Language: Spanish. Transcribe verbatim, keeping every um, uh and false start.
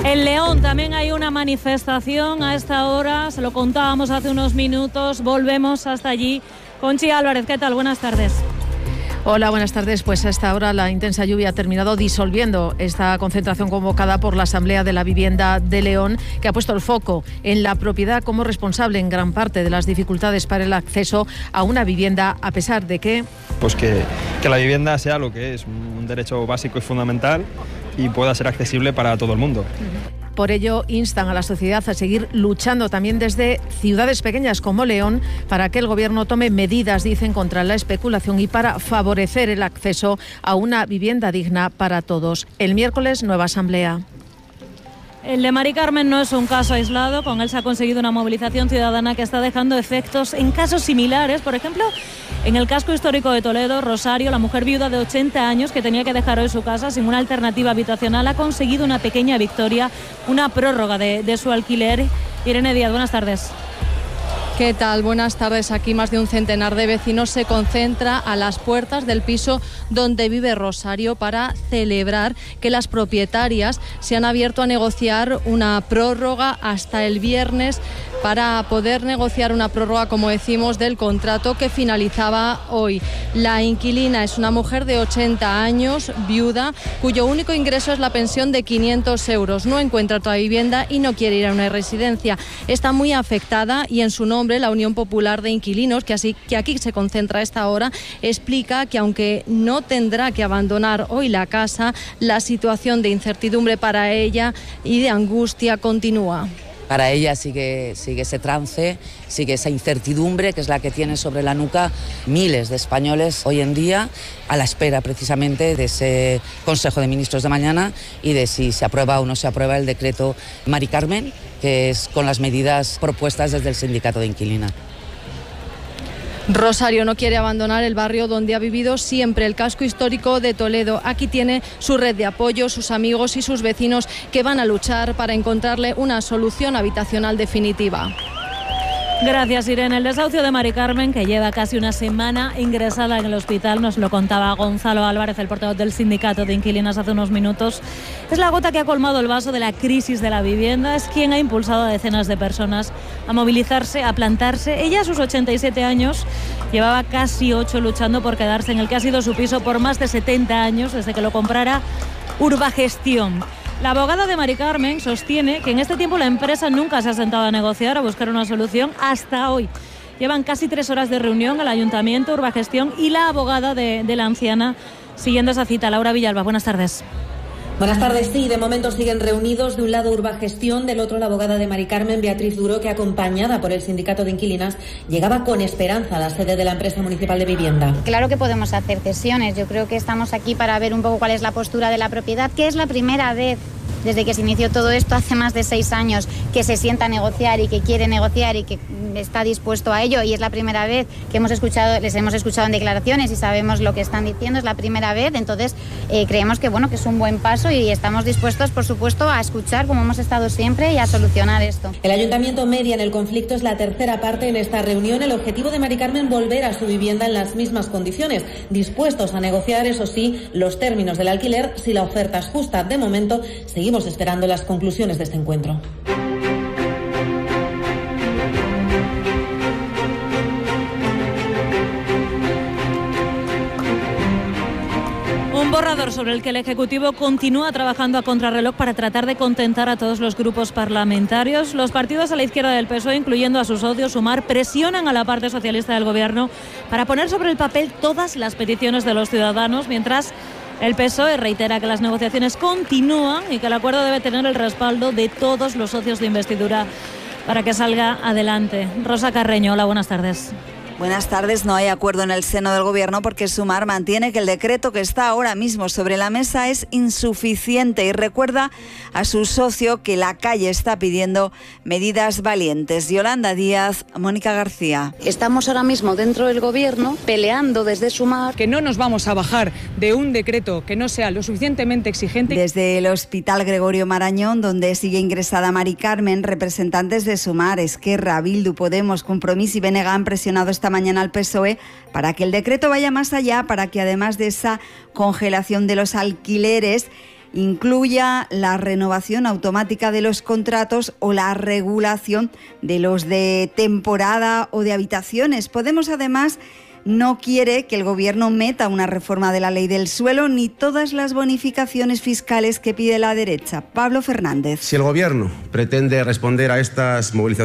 En León también hay una manifestación a esta hora, se lo contábamos hace unos minutos, volvemos hasta allí. Conchi Álvarez, ¿qué tal? Buenas tardes. Hola, buenas tardes. Pues a esta hora la intensa lluvia ha terminado disolviendo esta concentración convocada por la Asamblea de la Vivienda de León, que ha puesto el foco en la propiedad como responsable en gran parte de las dificultades para el acceso a una vivienda, a pesar de que... Pues que, que la vivienda sea lo que es, un derecho básico y fundamental y pueda ser accesible para todo el mundo. Por ello, instan a la sociedad a seguir luchando también desde ciudades pequeñas como León para que el Gobierno tome medidas, dicen, contra la especulación y para favorecer el acceso a una vivienda digna para todos. El miércoles, nueva asamblea. El de Mari Carmen no es un caso aislado, con él se ha conseguido una movilización ciudadana que está dejando efectos en casos similares. Por ejemplo, en el casco histórico de Toledo, Rosario, la mujer viuda de ochenta años que tenía que dejar hoy su casa sin una alternativa habitacional, ha conseguido una pequeña victoria, una prórroga de, de su alquiler. Irene Díaz, buenas tardes. ¿Qué tal? Buenas tardes. Aquí más de un centenar de vecinos se concentra a las puertas del piso donde vive Rosario para celebrar que las propietarias se han abierto a negociar una prórroga hasta el viernes para poder negociar una prórroga, como decimos, del contrato que finalizaba hoy. La inquilina es una mujer de ochenta años, viuda, cuyo único ingreso es la pensión de quinientos euros. No encuentra otra vivienda y no quiere ir a una residencia. Está muy afectada y en su nombre la Unión Popular de Inquilinos, que, así, que aquí se concentra a esta hora, explica que aunque no tendrá que abandonar hoy la casa, la situación de incertidumbre para ella y de angustia continúa. Para ella sigue, sigue ese trance, sigue esa incertidumbre que es la que tiene sobre la nuca miles de españoles hoy en día, a la espera precisamente de ese Consejo de Ministros de mañana y de si se aprueba o no se aprueba el decreto Mari Carmen, que es con las medidas propuestas desde el Sindicato de Inquilina. Rosario no quiere abandonar el barrio donde ha vivido siempre, el casco histórico de Toledo. Aquí tiene su red de apoyo, sus amigos y sus vecinos que van a luchar para encontrarle una solución habitacional definitiva. Gracias, Irene. El desahucio de Mari Carmen, que lleva casi una semana ingresada en el hospital, nos lo contaba Gonzalo Álvarez, el portavoz del Sindicato de Inquilinas, hace unos minutos. Es la gota que ha colmado el vaso de la crisis de la vivienda. Es quien ha impulsado a decenas de personas a movilizarse, a plantarse. Ella, a sus ochenta y siete años, llevaba casi ocho luchando por quedarse en el que ha sido su piso por más de setenta años, desde que lo comprara Urbagestión. La abogada de Mari Carmen sostiene que en este tiempo la empresa nunca se ha sentado a negociar, a buscar una solución hasta hoy. Llevan casi tres horas de reunión el Ayuntamiento, Urbagestión y la abogada de, de la anciana siguiendo esa cita. Laura Villalba, buenas tardes. Buenas tardes, sí, de momento siguen reunidos, de un lado Urbagestión, del otro la abogada de Mari Carmen, Beatriz Duro, que acompañada por el Sindicato de Inquilinas llegaba con esperanza a la sede de la empresa municipal de vivienda. Claro que podemos hacer cesiones, yo creo que estamos aquí para ver un poco cuál es la postura de la propiedad, que es la primera vez desde que se inició todo esto hace más de seis años que se sienta a negociar y que quiere negociar y que está dispuesto a ello, y es la primera vez que hemos escuchado, les hemos escuchado en declaraciones y sabemos lo que están diciendo, es la primera vez, entonces eh, creemos que bueno, que es un buen paso y estamos dispuestos, por supuesto, a escuchar como hemos estado siempre y a solucionar esto. El Ayuntamiento media en el conflicto, es la tercera parte en esta reunión. El objetivo de Mari Carmen, volver a su vivienda en las mismas condiciones, dispuestos a negociar, eso sí, los términos del alquiler si la oferta es justa. De momento seguimos esperando las conclusiones de este encuentro. Un borrador sobre el que el Ejecutivo continúa trabajando a contrarreloj para tratar de contentar a todos los grupos parlamentarios. Los partidos a la izquierda del P S O E, incluyendo a sus socios Sumar, presionan a la parte socialista del Gobierno para poner sobre el papel todas las peticiones de los ciudadanos, mientras el P S O E reitera que las negociaciones continúan y que el acuerdo debe tener el respaldo de todos los socios de investidura para que salga adelante. Rosa Carreño, hola, buenas tardes. Buenas tardes. No hay acuerdo en el seno del Gobierno porque Sumar mantiene que el decreto que está ahora mismo sobre la mesa es insuficiente y recuerda a su socio que la calle está pidiendo medidas valientes. Yolanda Díaz, Mónica García. Estamos ahora mismo dentro del Gobierno peleando desde Sumar que no nos vamos a bajar de un decreto que no sea lo suficientemente exigente. Desde el Hospital Gregorio Marañón, donde sigue ingresada Mari Carmen, representantes de Sumar, Esquerra, Bildu, Podemos, Compromís y B N G han presionado esta mañana al P S O E para que el decreto vaya más allá, para que además de esa congelación de los alquileres, incluya la renovación automática de los contratos o la regulación de los de temporada o de habitaciones. Podemos además no quiere que el Gobierno meta una reforma de la ley del suelo ni todas las bonificaciones fiscales que pide la derecha. Pablo Fernández. Si el Gobierno pretende responder a estas movilizaciones